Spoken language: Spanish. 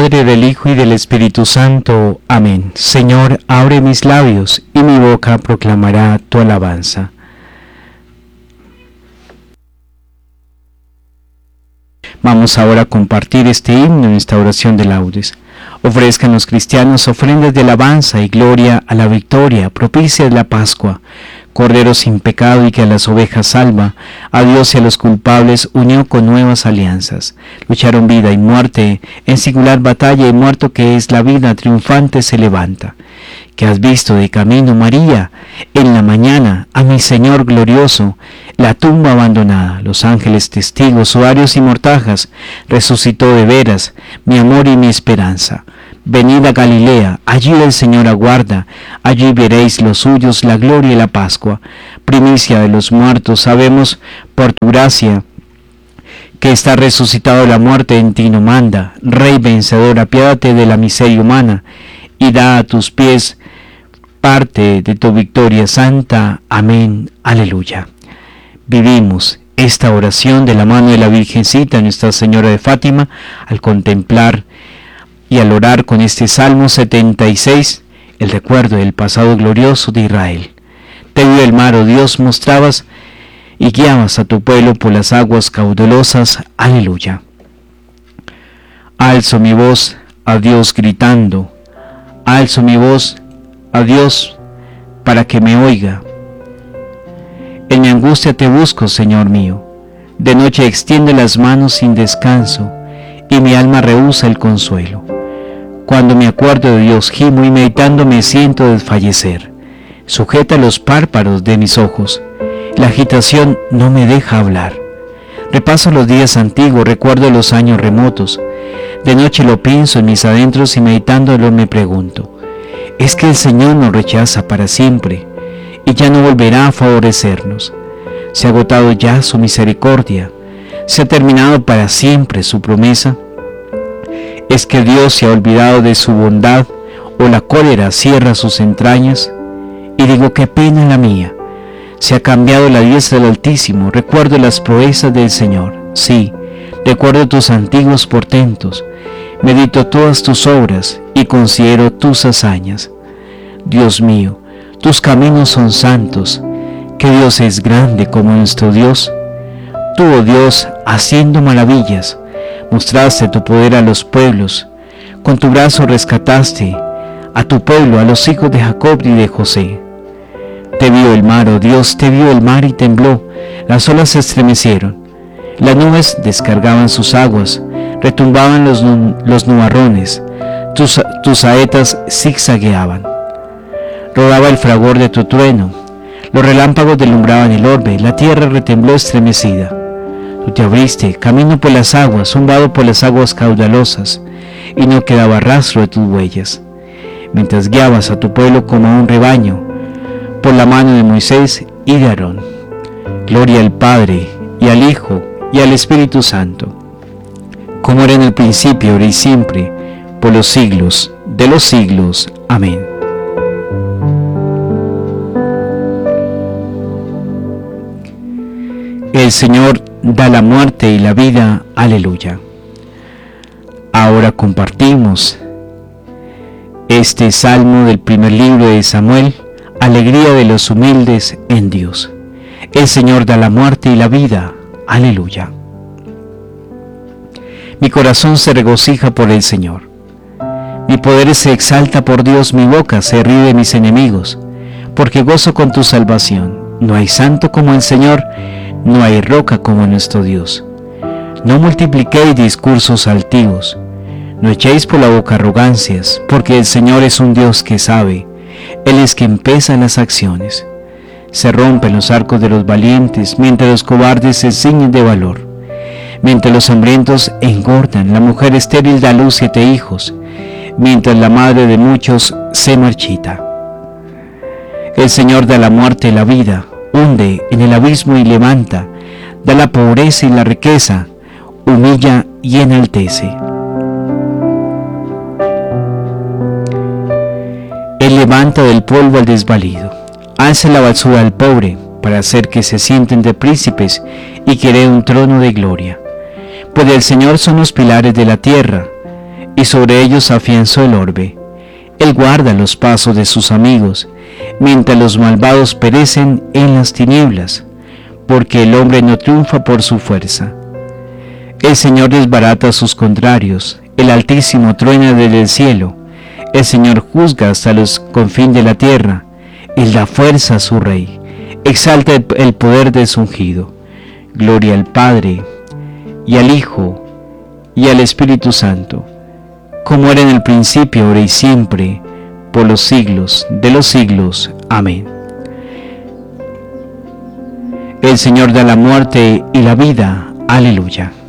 Padre, del Hijo y del Espíritu Santo. Amén. Señor, abre mis labios, y mi boca proclamará tu alabanza. Vamos ahora a compartir este himno en esta oración de laudes. Ofrezcan los cristianos ofrendas de alabanza y gloria a la victoria propicia de la Pascua. Cordero sin pecado y que a las ovejas salva, a Dios y a los culpables unió con nuevas alianzas. Lucharon vida y muerte en singular batalla, y muerto que es la vida triunfante se levanta. Que has visto de camino, María, en la mañana a mi Señor glorioso, la tumba abandonada, los ángeles testigos, horarios y mortajas, resucitó de veras, mi amor y mi esperanza. Venid a Galilea, allí el Señor aguarda, allí veréis los suyos la gloria y la Pascua. Primicia de los muertos, sabemos por tu gracia que está resucitado de la muerte, en ti no manda. Rey vencedor, apiádate de la miseria humana, y da a tus pies parte de tu victoria santa. Amén. Aleluya. Vivimos esta oración de la mano de la Virgencita, Nuestra Señora de Fátima, al contemplar y al orar con este Salmo 76, el recuerdo del pasado glorioso de Israel. Te vio el mar, oh Dios, mostrabas y guiabas a tu pueblo por las aguas caudalosas. Aleluya. Alzo mi voz a Dios gritando, alzo mi voz a Dios para que me oiga. En mi angustia te busco, Señor mío. De noche extiende las manos sin descanso, y mi alma rehúsa el consuelo. Cuando me acuerdo de Dios gimo, y meditando me siento desfallecer. Sujeta los párpados de mis ojos, la agitación no me deja hablar. Repaso los días antiguos, recuerdo los años remotos. De noche lo pienso en mis adentros, y meditándolo me pregunto: ¿es que el Señor nos rechaza para siempre y ya no volverá a favorecernos? ¿Se ha agotado ya su misericordia? ¿Se ha terminado para siempre su promesa? ¿Es que Dios se ha olvidado de su bondad, o la cólera cierra sus entrañas? Y digo, qué pena la mía. Se ha cambiado la diestra del Altísimo. Recuerdo las proezas del Señor. Sí, recuerdo tus antiguos portentos. Medito todas tus obras y considero tus hazañas. Dios mío, tus caminos son santos. ¿Qué Dios es grande como nuestro Dios? Tú, oh Dios, haciendo maravillas, mostraste tu poder a los pueblos. Con tu brazo rescataste a tu pueblo, a los hijos de Jacob y de José. Te vio el mar, oh Dios, te vio el mar y tembló. Las olas se estremecieron. Las nubes descargaban sus aguas, retumbaban los nubarrones. Tus saetas zigzagueaban. Rodaba el fragor de tu trueno. Los relámpagos deslumbraban el orbe. La tierra retembló estremecida. Tú te abriste camino por las aguas, zumbado por las aguas caudalosas, y no quedaba rastro de tus huellas. Mientras guiabas a tu pueblo como a un rebaño, por la mano de Moisés y de Aarón. Gloria al Padre, y al Hijo, y al Espíritu Santo, como era en el principio, ahora y siempre, por los siglos de los siglos. Amén. El Señor da la muerte y la vida. Aleluya. Ahora compartimos este salmo del primer libro de Samuel, alegría de los humildes en Dios. El Señor da la muerte y la vida. Aleluya. Mi corazón se regocija por el Señor. Mi poder se exalta por Dios, mi boca se ríe de mis enemigos, porque gozo con tu salvación. No hay santo como el Señor, no hay roca como nuestro Dios. No multipliquéis discursos altivos, no echéis por la boca arrogancias, porque el Señor es un Dios que sabe, Él es quien pesa las acciones. Se rompen los arcos de los valientes, mientras los cobardes se ciñen de valor. Mientras los hambrientos engordan, la mujer estéril da a luz 7 hijos, mientras la madre de muchos se marchita. El Señor da la muerte y la vida, hunde en el abismo y levanta, da la pobreza y la riqueza, humilla y enaltece. Él levanta del polvo al desvalido, alza la basura al pobre, para hacer que se sienten de príncipes y que herede un trono de gloria. Pues del Señor son los pilares de la tierra, y sobre ellos afianzó el orbe. Él guarda los pasos de sus amigos, mientras los malvados perecen en las tinieblas, porque el hombre no triunfa por su fuerza. El Señor desbarata a sus contrarios, el Altísimo truena desde el cielo, el Señor juzga hasta los confines de la tierra, Él da fuerza a su Rey, exalta el poder de su ungido. Gloria al Padre, y al Hijo, y al Espíritu Santo, como era en el principio, ahora y siempre, por los siglos de los siglos. Amén. El Señor da la muerte y la vida. Aleluya.